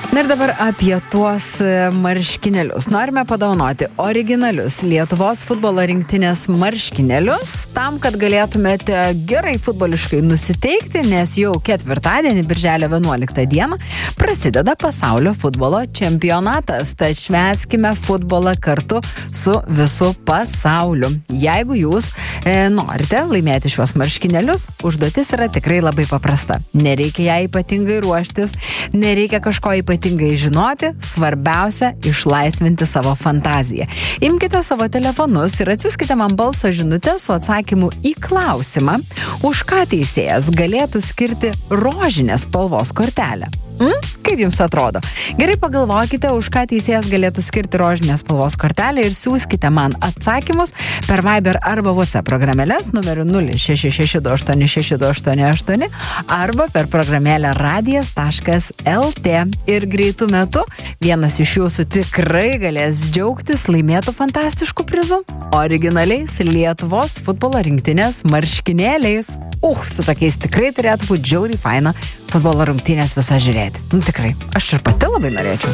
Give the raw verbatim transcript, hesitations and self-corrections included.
Na ir dabar apie tuos marškinėlius. Norime padovanoti originalius Lietuvos futbolo rinktinės marškinėlius, tam, kad galėtumėte gerai futboliškai nusiteikti, nes jau ketvirtadienį, birželio vienuoliktą dieną, prasideda pasaulio futbolo čempionatas. Tad švęskime futbolą kartu su visu pasauliu. Jeigu jūs e, norite laimėti šiuos marškinėlius, užduotis yra tikrai labai paprasta. Nereikia ją ypatingai ruoštis, nereikia kažko ypatingai ypatingai žinoti, svarbiausia išlaisvinti savo fantaziją. Imkite savo telefonus ir atsiųskite man balso žinutę su atsakymu į klausimą, už ką teisėjas galėtų skirti rožinės spalvos kortelę. Mm? Kaip jums atrodo? Gerai pagalvokite, už ką teisėjas galėtų skirti rožinės spalvos kortelę ir siųskite man atsakymus per Viber arba WhatsApp programėlės numeriu nulis šeši šeši du aštuoni šeši du aštuoni aštuoni arba per programėlę radijas taškas lt. Ir greitų metu vienas iš jūsų tikrai galės džiaugtis laimėtų fantastiškų prizų originaliais Lietuvos futbolo rinktinės marškinėliais. Uh, su tokiais tikrai turėtų būti žiauriai faina futbolo rungtynės visą žiūrėti. Nu tikrai, aš ir pati labai norėčiau.